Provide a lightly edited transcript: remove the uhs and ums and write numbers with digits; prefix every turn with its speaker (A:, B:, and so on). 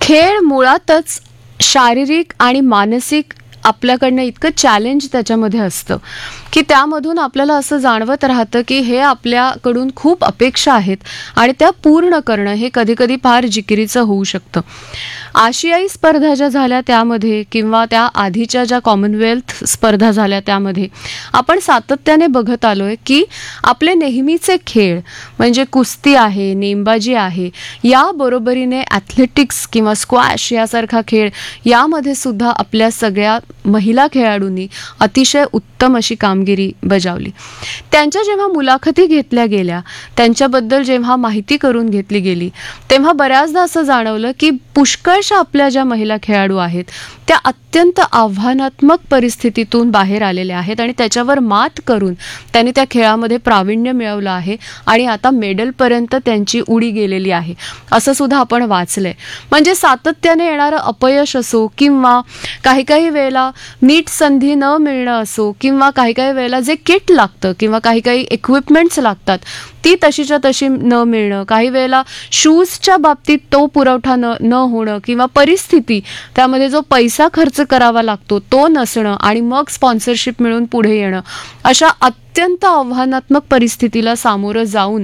A: खेळ मुळातच शारीरिक आणि मानसिक आपल्याकडनं इतकं चॅलेंज त्याच्यामध्ये असतं की त्यामधून आपल्याला असं जाणवत राहतं की हे आपल्याकडून खूप अपेक्षा आहेत आणि त्या पूर्ण करणं हे कधी कधी फार जिकिरीचं होऊ शकतं. आशियाई स्पर्धा ज्या झाल्या त्यामध्ये किंवा त्या आधीच्या ज्या कॉमनवेल्थ स्पर्धा झाल्या त्यामध्ये आपण सातत्याने बघत आलोय की आपले नेहमीचे खेळ म्हणजे कुस्ती आहे, नेमबाजी आहे, या बरोबरीने ॲथलेटिक्स किंवा स्क्वॅश यासारखा खेळ यामध्ये सुद्धा आपल्या सगळ्या महिला खेळाडूंनी अतिशय उत्तम अशी कामगिरी बजावली. त्यांच्या जेव्हा मुलाखती घेतल्या गेल्या, त्यांच्याबद्दल जेव्हा माहिती करून घेतली गेली, तेव्हा बऱ्याचदा असं जाणवलं की पुष्कळशा आपल्या ज्या महिला खेळाडू आहेत त्या अत्यंत आव्हानात्मक परिस्थितीतून बाहेर आलेल्या आहेत आणि त्याच्यावर मात करून त्यांनी त्या खेळामध्ये प्रावीण्य मिळवलं आहे आणि आता मेडलपर्यंत त्यांची उडी गेलेली आहे असं सुद्धा आपण वाचलंय. म्हणजे सातत्याने येणारं अपयश असो किंवा काही काही वेळेला नीट संधी न मिळणं असो किंवा काही काही वेळेला जे किट लागतं किंवा काही काही इक्विपमेंट्स लागतात ती तशीच्या तशी न मिळणं, काही वेळेला शूजच्या बाबतीत तो पुरवठा न होणं किंवा परिस्थिती त्यामध्ये जो पैसा खर्च करावा लागतो तो नसणं आणि मग स्पॉन्सरशिप मिळून पुढे येणं, अशा अत्यंत आव्हानात्मक परिस्थितीला सामोरं जाऊन